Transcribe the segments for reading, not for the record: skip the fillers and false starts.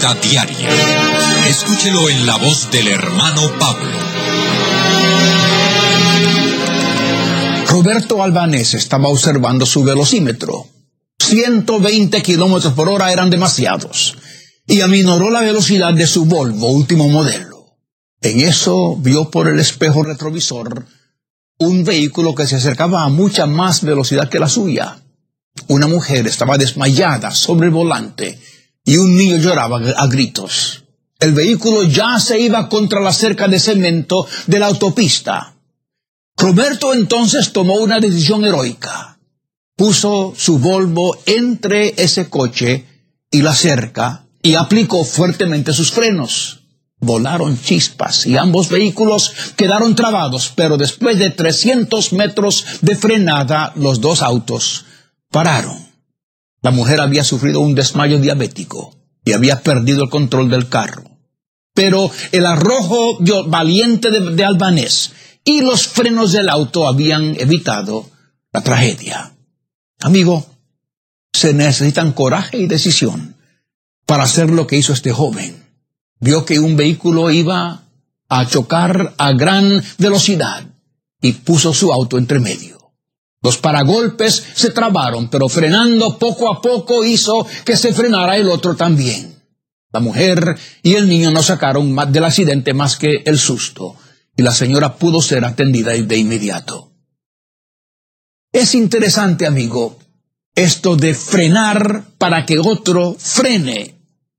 Diaria. Escúchelo en la voz del hermano Pablo. Roberto Albanés estaba observando su velocímetro. 120 kilómetros por hora eran demasiados, y aminoró la velocidad de su Volvo último modelo. En eso vio por el espejo retrovisor un vehículo que se acercaba a mucha más velocidad que la suya. Una mujer estaba desmayada sobre el volante y un niño lloraba a gritos. El vehículo ya se iba contra la cerca de cemento de la autopista. Roberto entonces tomó una decisión heroica. Puso su Volvo entre ese coche y la cerca y aplicó fuertemente sus frenos. Volaron chispas y ambos vehículos quedaron trabados, pero después de 300 metros de frenada, los dos autos pararon. La mujer había sufrido un desmayo diabético y había perdido el control del carro. Pero el arrojo valiente de Albanés y los frenos del auto habían evitado la tragedia. Amigo, se necesitan coraje y decisión para hacer lo que hizo este joven. Vio que un vehículo iba a chocar a gran velocidad y puso su auto entre medio. Los paragolpes se trabaron, pero frenando poco a poco hizo que se frenara el otro también. La mujer y el niño no sacaron del accidente más que el susto, y la señora pudo ser atendida de inmediato. Es interesante, amigo, esto de frenar para que otro frene.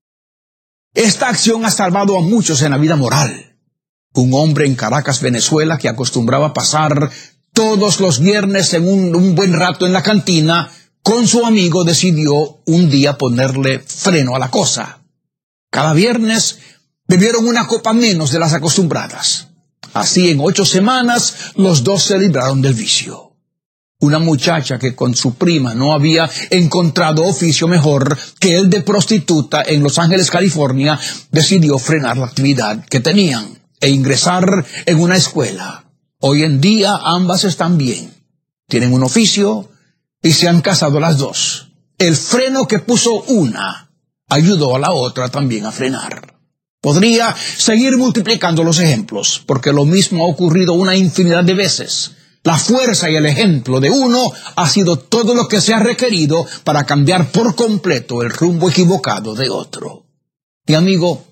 Esta acción ha salvado a muchos en la vida moral. Un hombre en Caracas, Venezuela, que acostumbraba a pasar todos los viernes en un buen rato en la cantina, con su amigo decidió un día ponerle freno a la cosa. Cada viernes bebieron una copa menos de las acostumbradas. Así en 8 semanas los dos se libraron del vicio. Una muchacha que con su prima no había encontrado oficio mejor que el de prostituta en Los Ángeles, California, decidió frenar la actividad que tenían e ingresar en una escuela. Hoy en día ambas están bien, tienen un oficio y se han casado las dos. El freno que puso una ayudó a la otra también a frenar. Podría seguir multiplicando los ejemplos, porque lo mismo ha ocurrido una infinidad de veces. La fuerza y el ejemplo de uno ha sido todo lo que se ha requerido para cambiar por completo el rumbo equivocado de otro. Mi amigo,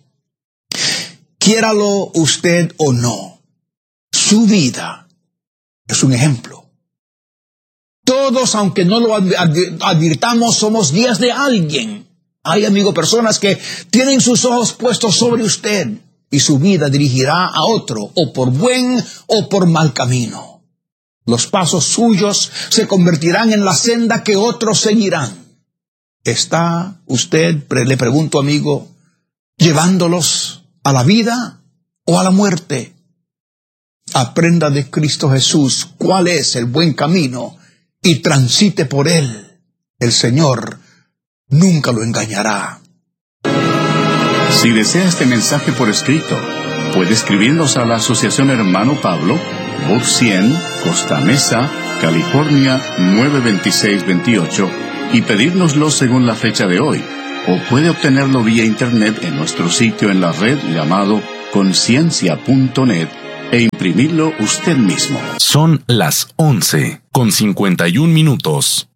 quiéralo usted o no, su vida es un ejemplo. Todos, aunque no lo advirtamos, somos guías de alguien. Hay, amigo, personas que tienen sus ojos puestos sobre usted y su vida dirigirá a otro, o por buen o por mal camino. Los pasos suyos se convertirán en la senda que otros seguirán. ¿Está usted, le pregunto, amigo, llevándolos a la vida o a la muerte? Aprenda de Cristo Jesús cuál es el buen camino y transite por él. El Señor nunca lo engañará. Si desea este mensaje por escrito, puede escribirnos a la Asociación Hermano Pablo, Box 100, Costa Mesa, California 92628, y pedírnoslo según la fecha de hoy, o puede obtenerlo vía internet en nuestro sitio en la red llamado conciencia.net e imprimirlo usted mismo. Son las 11:51.